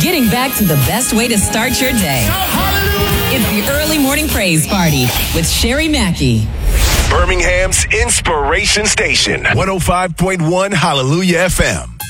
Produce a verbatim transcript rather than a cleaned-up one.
Getting back to the best way to start your day. It's the Early Morning Praise Party with Sherry Mackey. Birmingham's Inspiration Station, one oh five point one Hallelujah F M.